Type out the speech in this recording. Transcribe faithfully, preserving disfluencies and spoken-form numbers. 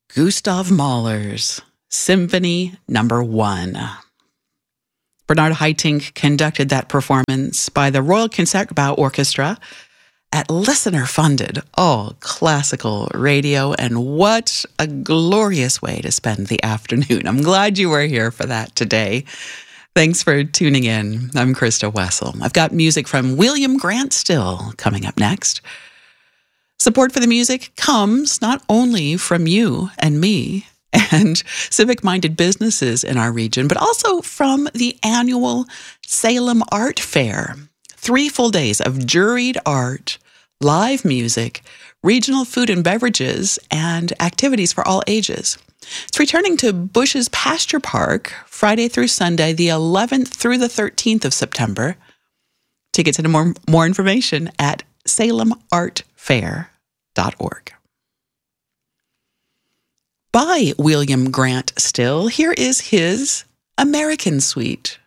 Gustav Mahler's Symphony Number One. Bernard Haitink conducted that performance by the Royal Concertgebouw Orchestra at listener-funded, all classical radio, and what a glorious way to spend the afternoon. I'm glad you were here for that today. Thanks for tuning in. I'm Krista Wessel. I've got music from William Grant Still coming up next. Support for the music comes not only from you and me and civic-minded businesses in our region, but also from the annual Salem Art Fair. Three full days of juried art, live music, regional food and beverages, and activities for all ages. It's returning to Bush's Pasture Park Friday through Sunday, the eleventh through the thirteenth of September. Tickets and more, more information at salem art fair dot org. By William Grant Still, here is his American Suite.